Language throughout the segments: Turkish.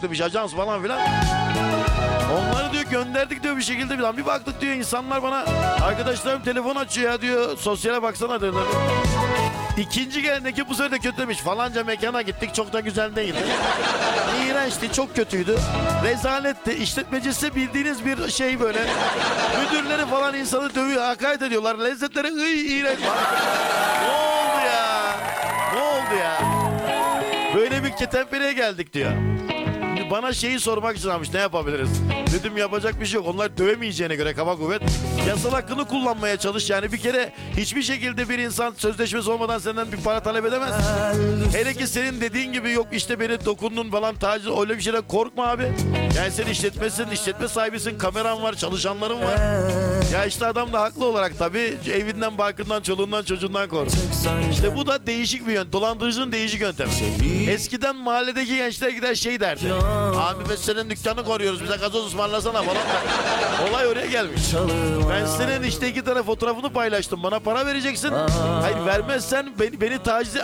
demiş, ajans falan filan. Onları diyor gönderdik diyor bir şekilde falan. Bir baktık diyor insanlar bana, arkadaşlarım telefon açıyor ya diyor, sosyale baksana diyorlar. İkinci gelendeki bu sefer de kötü demiş. Falanca mekana gittik, çok da güzel değildi. İğrençti, çok kötüydü. Rezaletti. İşletmecisi bildiğiniz bir şey böyle. Müdürleri falan insanı dövüyor, hakaret ediyorlar. Lezzetleri iğrenç. Ne oldu ya? Ne oldu ya? Böyle bir ketenpereye geldik diyor. Bana şeyi sormak için almış, ne yapabiliriz? Dedim yapacak bir şey yok. Onlar dövemeyeceğine göre kaba kuvvet. Yasal hakkını kullanmaya çalış. Yani bir kere hiçbir şekilde bir insan sözleşmesi olmadan senden bir para talep edemez. Hele ki senin dediğin gibi yok işte beni dokundun falan, taciz, öyle bir şeyden korkma abi. Yani sen işletmesin, işletme sahibisin, kameran var, çalışanların var. Ya işte adam da haklı olarak tabii evinden, barkından, çoluğundan, çocuğundan korkuyor. İşte bu da değişik bir yöntem. Dolandırıcının değişik yöntemi. Eskiden mahalledeki gençler gider şey derdi. Abi biz senin dükkanı koruyoruz, bize gazoz ısmarlasana falan. Olay oraya gelmiş. Ben senin işte 2 tane fotoğrafını paylaştım. Bana para vereceksin. Hayır vermezsen beni taciz...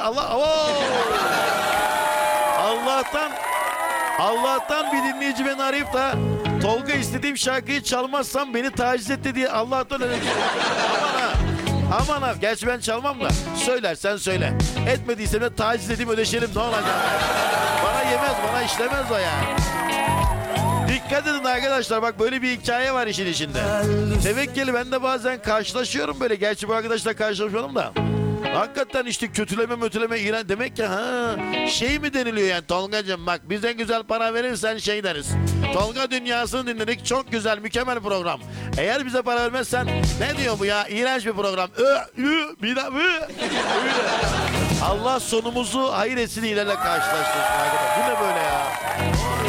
Allah'tan bir dinleyici beni arayıp da Tolga istediğim şarkıyı çalmazsam beni taciz etti diye Allah'tan öyle. Aman ha. Gerçi ben çalmam da. Söylersen söyle. Etmediysem de taciz edeyim, ödeşelim, ne olacak? Bana yemez, bana işlemez o yani. Dikkat edin arkadaşlar, bak böyle bir hikaye var işin içinde. Tevekkeli ben de bazen karşılaşıyorum böyle. Gerçi bu arkadaşla karşılaşıyorum da. Hakikaten işte kötüleme iğren demek ki şey mi deniliyor yani Tolgacığım, bak bize güzel para verirsen şey deriz. Tolga Dünyası'nı dinledik, çok güzel, mükemmel program. Eğer bize para vermezsen ne diyor bu ya, iğrenç bir program. Allah sonumuzu hayır etsin ilerle karşılaştırsın arkadaşlar. Bu ne böyle ya?